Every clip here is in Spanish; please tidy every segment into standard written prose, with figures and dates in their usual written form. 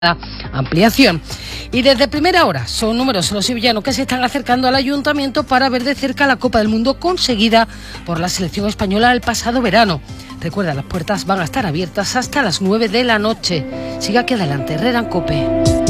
ampliación. Y desde primera hora son numerosos los sevillanos que se están acercando al ayuntamiento para ver de cerca la Copa del Mundo conseguida por la selección española el pasado verano. Recuerda, las puertas van a estar abiertas hasta las 9 de la noche. Siga aquí adelante, Herrera en COPE.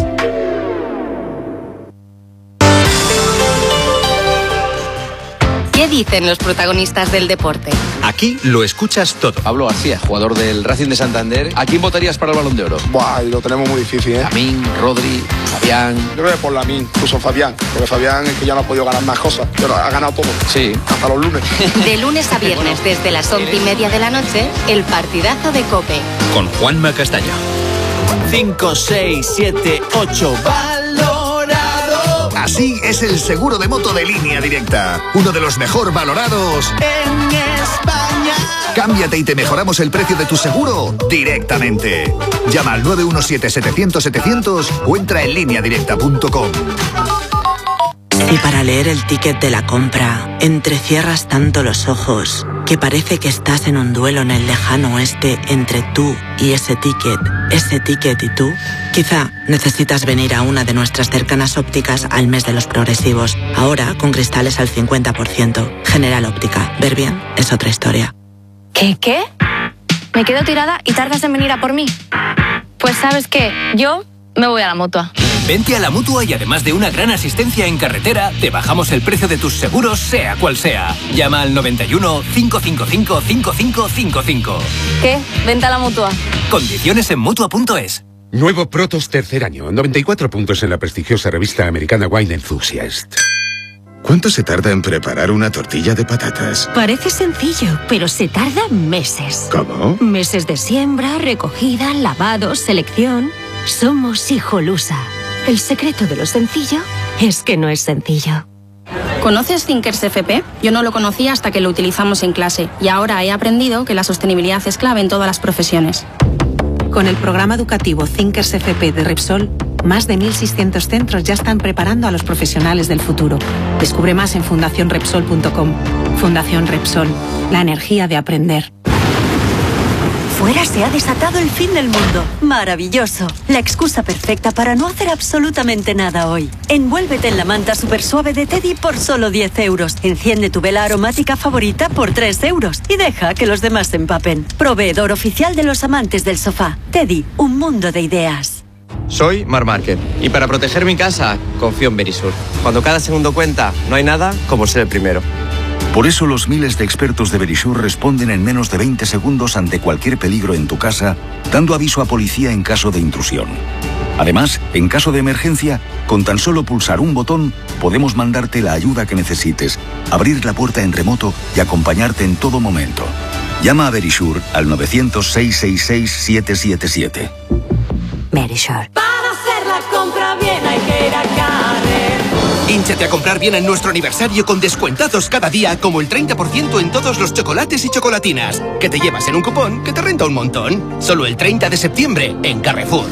¿Qué dicen los protagonistas del deporte? Aquí lo escuchas todo. Pablo García, jugador del Racing de Santander. ¿A quién votarías para el Balón de Oro? Buah, lo tenemos muy difícil, ¿eh? Lamín, Rodri, Fabián. Yo creo que por Lamín, incluso Fabián. Porque Fabián es que ya no ha podido ganar más cosas. Pero ha ganado todo. Sí. Hasta los lunes. De lunes a viernes, desde las 11:30 de la noche, el partidazo de COPE. Con Juanma Castaño. 5, 6, 7, 8, valorado. Así es el seguro de moto de Línea Directa. Uno de los mejor valorados En España. Cámbiate y te mejoramos el precio de tu seguro directamente. Llama al 917-700-700 o entra en lineadirecta.com. Y para leer el ticket de la compra, entrecierras tanto los ojos que parece que estás en un duelo en el lejano oeste entre tú y ese ticket y tú. Quizá necesitas venir a una de nuestras cercanas ópticas al mes de los progresivos. Ahora con cristales al 50%. General Óptica. Ver bien es otra historia. ¿Qué? Me quedo tirada y tardas en venir a por mí. Pues ¿sabes qué? Yo me voy a la Mutua. Vente a la Mutua y además de una gran asistencia en carretera, te bajamos el precio de tus seguros, sea cual sea. Llama al 91 555 5555. ¿Qué? Vente a la Mutua. Condiciones en Mutua.es. Nuevo Protos tercer año, 94 puntos en la prestigiosa revista americana Wine Enthusiast. ¿Cuánto se tarda en preparar una tortilla de patatas? Parece sencillo, pero se tarda meses. ¿Cómo? Meses de siembra, recogida, lavado, selección. Somos Hijolusa. El secreto de lo sencillo es que no es sencillo. ¿Conoces Thinkers FP? Yo no lo conocía hasta que lo utilizamos en clase y ahora he aprendido que la sostenibilidad es clave en todas las profesiones. Con el programa educativo Thinkers FP de Repsol, más de 1.600 centros ya están preparando a los profesionales del futuro. Descubre más en fundacionrepsol.com. Fundación Repsol, la energía de aprender. Fuera se ha desatado el fin del mundo. Maravilloso. La excusa perfecta para no hacer absolutamente nada hoy. Envuélvete en la manta super suave de Teddy por solo 10 euros. Enciende tu vela aromática favorita por 3 euros. Y deja que los demás se empapen. Proveedor oficial de los amantes del sofá. Teddy, un mundo de ideas. Soy Mar Márquez y para proteger mi casa confío en Verisur. Cuando cada segundo cuenta, no hay nada como ser el primero. Por eso los miles de expertos de Verisur responden en menos de 20 segundos ante cualquier peligro en tu casa, dando aviso a policía en caso de intrusión. Además, en caso de emergencia, con tan solo pulsar un botón, podemos mandarte la ayuda que necesites, abrir la puerta en remoto y acompañarte en todo momento. Llama a Verisur al 900-666-777. Verisur. Para hacer la compra bien hay que ir a Carrer. Hínchate a comprar bien en nuestro aniversario con descuentazos cada día, como el 30% en todos los chocolates y chocolatinas, que te llevas en un cupón que te renta un montón. Solo el 30 de septiembre en Carrefour.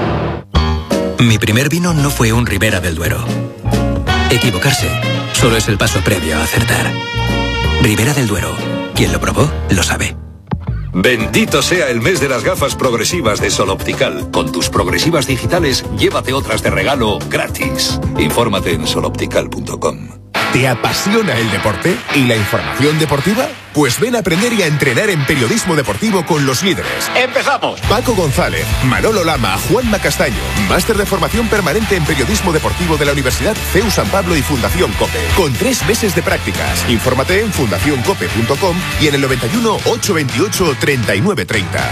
Mi primer vino no fue un Ribera del Duero. Equivocarse solo es el paso previo a acertar. Ribera del Duero. Quien lo probó, lo sabe. Bendito sea el mes de las gafas progresivas de Sol Optical. Con tus progresivas digitales, llévate otras de regalo gratis. Infórmate en soloptical.com. ¿Te apasiona el deporte y la información deportiva? Pues ven a aprender y a entrenar en periodismo deportivo con los líderes. ¡Empezamos! Paco González, Manolo Lama, Juanma Castaño. Máster de formación permanente en periodismo deportivo de la Universidad CEU San Pablo y Fundación COPE. Con 3 meses de prácticas. Infórmate en fundacioncope.com y en el 91 828 3930.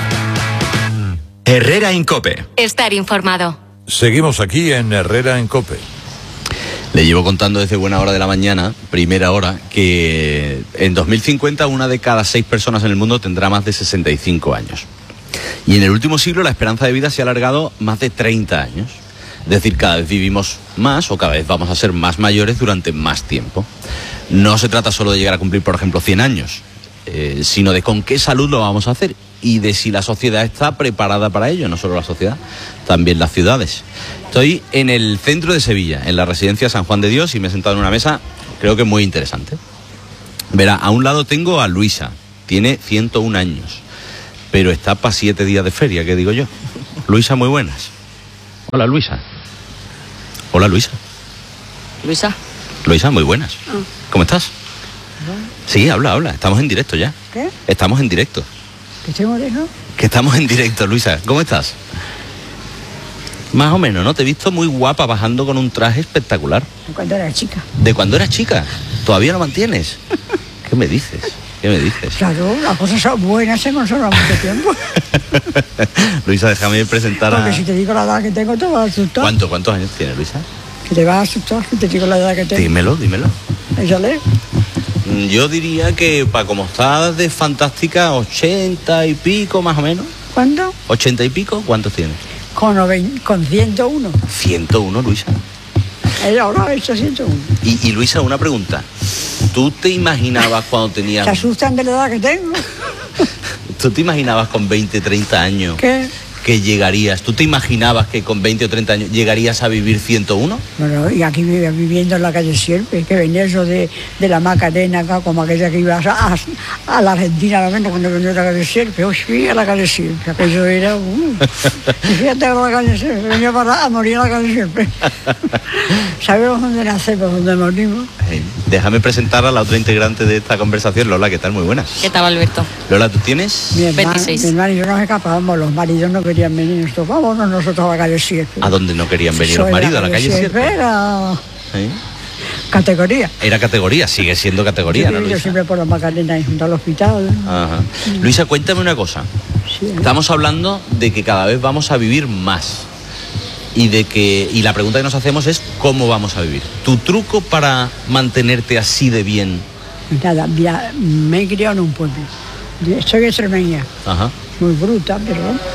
Herrera en COPE. Estar informado. Seguimos aquí en Herrera en COPE. Le llevo contando desde buena hora de la mañana, primera hora, que en 2050 una de cada 6 personas en el mundo tendrá más de 65 años. Y en el último siglo la esperanza de vida se ha alargado más de 30 años. Es decir, cada vez vivimos más o cada vez vamos a ser más mayores durante más tiempo. No se trata solo de llegar a cumplir, por ejemplo, 100 años, sino de con qué salud lo vamos a hacer y de si la sociedad está preparada para ello, no solo la sociedad, también las ciudades. Estoy en el centro de Sevilla, en la residencia San Juan de Dios, y me he sentado en una mesa, creo que muy interesante. Verá, a un lado tengo a Luisa, tiene 101 años, pero está para 7 días de feria, ¿qué digo yo? Luisa, muy buenas. Hola, Luisa. Hola, Luisa. Luisa. Luisa, muy buenas. ¿Cómo estás? Sí, habla. Estamos en directo ya. ¿Qué? Estamos en directo. ¿Que estoy morejo? Que estamos en directo, Luisa. ¿Cómo estás? Más o menos, ¿no? Te he visto muy guapa bajando con un traje espectacular. De cuando era chica. ¿De cuando eras chica? ¿Todavía lo mantienes? ¿Qué me dices? Claro, las cosas son buenas, se conservan mucho tiempo. Luisa, déjame presentar Porque si te digo la edad que tengo, te vas a asustar. ¿Cuántos años tienes, Luisa? Que te vas a asustar si te digo la edad que tengo. Dímelo. Échale. Yo diría que, para como estás de fantástica, 80 y pico más o menos. ¿Cuánto? 80 y pico, ¿cuántos tienes? Con 101. 101, Luisa. Ahora he hecho 101. Y Luisa, una pregunta. ¿Tú te imaginabas cuando tenías... ¿Te asustan de la edad que tengo? ¿Tú te imaginabas con 20, 30 años... ¿Qué? Que llegarías? ¿Tú te imaginabas que con 20 o 30 años llegarías a vivir 101? Bueno, y aquí viviendo en la calle Sierpe, que venía eso de la Macarena acá, como aquella que iba a la Argentina, cuando venía a la calle Sierpe. Uy, fui a la calle Sierpe, aquello era... Y fíjate a la calle Sierpe, venía a morir a la calle Sierpe. ¿Sabemos dónde nacemos, dónde morimos? Déjame presentar a la otra integrante de esta conversación. Lola, ¿qué tal? Muy buenas. ¿Qué tal, Alberto? Lola, ¿tú tienes? Mi hermano y yo nos escapábamos, los maridos no querían venir, nosotros a la calle Sierpe. ¿A dónde no querían venir los maridos? ¿A la calle Sierpe? Era categoría. Era categoría, sigue siendo categoría, ¿no, Luisa? Yo siempre por la Macarena y junto al hospital. Ajá. Luisa, cuéntame una cosa. Sí, estamos hablando de que cada vez vamos a vivir más. Y la pregunta que nos hacemos es ¿cómo vamos a vivir? ¿Tu truco para mantenerte así de bien? Nada, me he criado en un pueblo. Soy extremeña. Ajá. Muy bruta, pero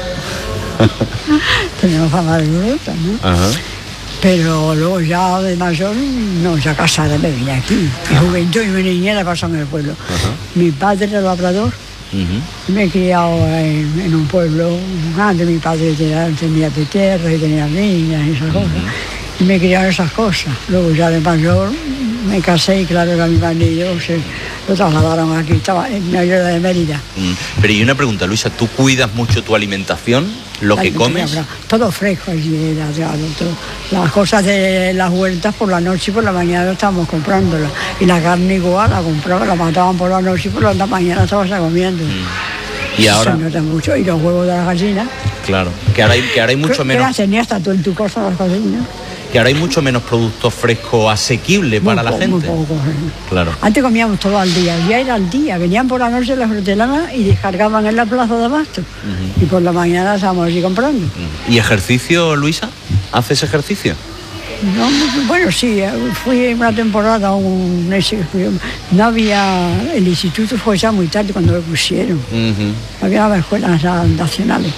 tenemos fama de bruta, ¿no? Ajá. Pero luego ya de mayor, no, ya casada me vine aquí. Mi juventud y mi niñez la pasó en el pueblo. Ajá. Mi padre era labrador. Me he criado en un pueblo. Antes mi padre tenía de tierra y tenía niñas y esas cosas. Y me he criado en esas cosas. Luego ya de mayor me casé y claro que a mi marido lo trasladaron aquí. Estaba en la isla de Mérida. Pero y una pregunta, Luisa, ¿tú cuidas mucho tu alimentación? ¿Lo que comes? Todo fresco allí. Las cosas de las huertas por la noche y por la mañana estábamos comprándolas. Y la carne igual, la compraban, la mataban por la noche y por la mañana estabas comiendo. Y ahora... Se nota mucho. Y los huevos de las gallinas. Claro, que ahora hay mucho menos... ¿Qué las tenías hasta tú en tu cosa las gallinas? Que ahora hay mucho menos producto fresco asequible para la gente. Muy poco. Claro. Antes comíamos todo al día, ya era al día. Venían por la noche las hortelanas y descargaban en la plaza de abasto. Y por la mañana estábamos allí comprando. ¿Y ejercicio, Luisa? ¿Haces ejercicio? No, bueno, sí, fui una temporada no había, el instituto fue ya muy tarde cuando lo pusieron. No había las escuelas nacionales.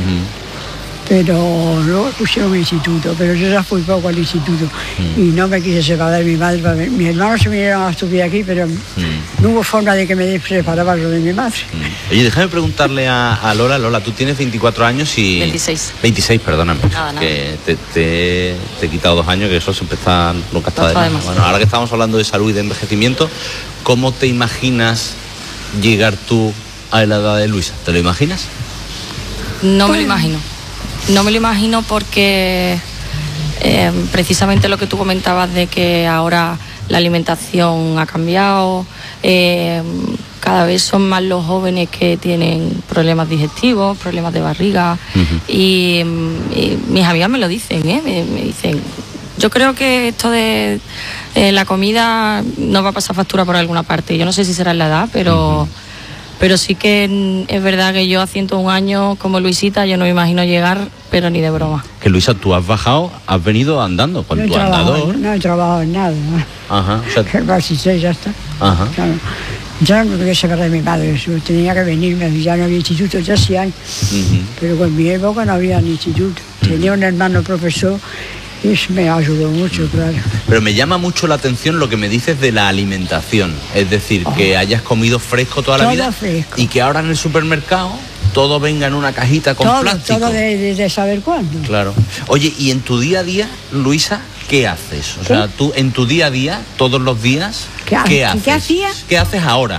Pero luego pusieron el instituto, pero yo ya fui poco al instituto y no me quise separar de mi madre. Mis hermanos se vinieron a estudiar aquí, pero no hubo forma de que me separara yo de mi madre. Oye, déjame preguntarle a Lola. Lola, tú tienes 24 años y... 26. 26, perdóname. Nada. Que te he quitado 2 años, que eso siempre nunca está de más. Bueno, ahora que estamos hablando de salud y de envejecimiento, ¿cómo te imaginas llegar tú a la edad de Luisa? ¿Te lo imaginas? No me lo imagino. No me lo imagino porque precisamente lo que tú comentabas de que ahora la alimentación ha cambiado, cada vez son más los jóvenes que tienen problemas digestivos, problemas de barriga y mis amigas me lo dicen, me dicen, yo creo que esto de la comida no va a pasar factura por alguna parte. Yo no sé si será en la edad, pero sí que es verdad que yo a 101 años como Luisita yo no me imagino llegar, pero ni de broma. Que Luisa, tú has bajado, has venido andando con tu andador. No he trabajado en nada. Ajá. O sea, que ya está. Ajá. Claro. Ya no me quería separar de mi madre, tenía que venirme, ya no había instituto, ya sí hay. Pero en mi época no había ni instituto. Tenía un hermano profesor y eso me ayudó mucho, claro. Pero me llama mucho la atención lo que me dices de la alimentación. Es decir, que hayas comido fresco toda la vida fresco. Y que ahora en el supermercado todo venga en una cajita con plástico. Todo de saber cuándo. Claro. Oye, ¿y en tu día a día, Luisa, qué haces? O sea, tú en tu día a día, todos los días, ¿qué haces? ¿Qué hacía? ¿Qué haces ahora?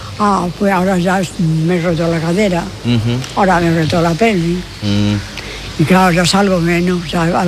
Pues ahora ya me he roto la cadera, ahora me he roto la pelvis. Y claro, yo salgo menos.